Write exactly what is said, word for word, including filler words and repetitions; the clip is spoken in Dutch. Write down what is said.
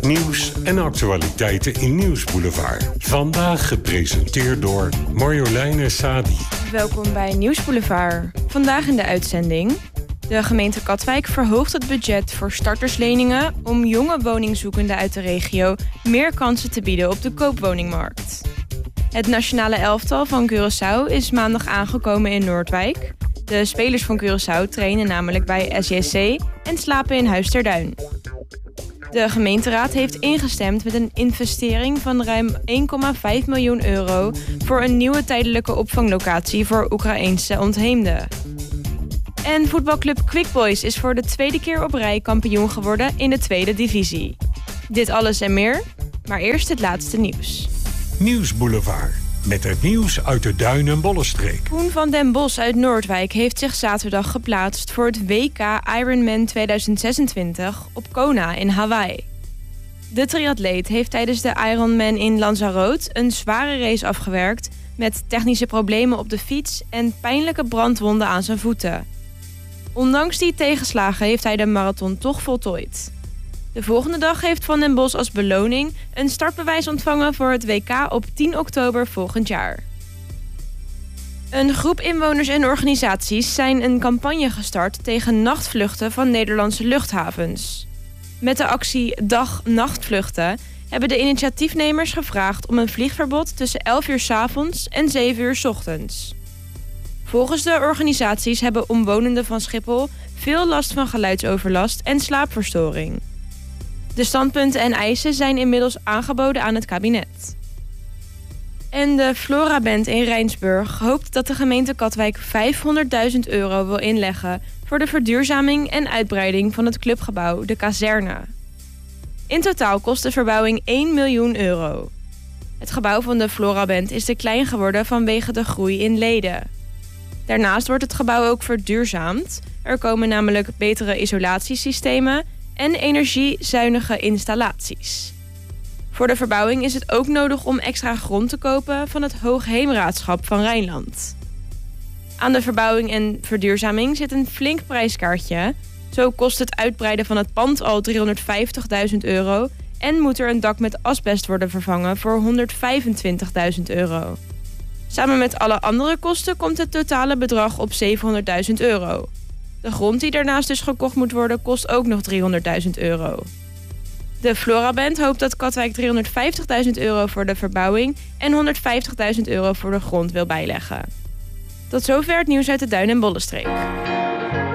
het nieuws en actualiteiten in Nieuwsboulevard. Vandaag gepresenteerd door Marjoleine Sadi. Welkom bij Nieuwsboulevard. Vandaag in de uitzending. De gemeente Katwijk verhoogt het budget voor startersleningen om jonge woningzoekenden uit de regio meer kansen te bieden op de koopwoningmarkt. Het nationale elftal van Curaçao is maandag aangekomen in Noordwijk. De spelers van Curaçao trainen namelijk bij S J C en slapen in Huis ter Duin. De gemeenteraad heeft ingestemd met een investering van ruim één komma vijf miljoen euro voor een nieuwe tijdelijke opvanglocatie voor Oekraïense ontheemden. En voetbalclub Quick Boys is voor de tweede keer op rij kampioen geworden in de tweede divisie. Dit alles en meer, maar eerst het laatste nieuws. Nieuwsboulevard, met het nieuws uit de Duin- en Bollenstreek. Koen van den Bos uit Noordwijk heeft zich zaterdag geplaatst voor het W K Ironman tweeduizend zesentwintig op Kona in Hawaii. De triatleet heeft tijdens de Ironman in Lanzarote een zware race afgewerkt met technische problemen op de fiets en pijnlijke brandwonden aan zijn voeten. Ondanks die tegenslagen heeft hij de marathon toch voltooid. De volgende dag heeft Van den Bos als beloning een startbewijs ontvangen voor het W K op tien oktober volgend jaar. Een groep inwoners en organisaties zijn een campagne gestart tegen nachtvluchten van Nederlandse luchthavens. Met de actie Dag Nachtvluchten hebben de initiatiefnemers gevraagd om een vliegverbod tussen elf uur 's avonds en zeven uur 's ochtends. Volgens de organisaties hebben omwonenden van Schiphol veel last van geluidsoverlast en slaapverstoring. De standpunten en eisen zijn inmiddels aangeboden aan het kabinet. En de Flora-band in Rijnsburg hoopt dat de gemeente Katwijk vijfhonderdduizend euro wil inleggen voor de verduurzaming en uitbreiding van het clubgebouw De Kazerne. In totaal kost de verbouwing één miljoen euro. Het gebouw van de Flora-band is te klein geworden vanwege de groei in leden. Daarnaast wordt het gebouw ook verduurzaamd. Er komen namelijk betere isolatiesystemen en energiezuinige installaties. Voor de verbouwing is het ook nodig om extra grond te kopen van het Hoogheemraadschap van Rijnland. Aan de verbouwing en verduurzaming zit een flink prijskaartje. Zo kost het uitbreiden van het pand al driehonderdvijftigduizend euro en moet er een dak met asbest worden vervangen voor honderdvijfentwintigduizend euro. Samen met alle andere kosten komt het totale bedrag op zevenhonderdduizend euro. De grond die daarnaast dus gekocht moet worden kost ook nog driehonderdduizend euro. De Flora-band hoopt dat Katwijk driehonderdvijftigduizend euro voor de verbouwing en honderdvijftigduizend euro voor de grond wil bijleggen. Tot zover het nieuws uit de Duin- en Bollenstreek.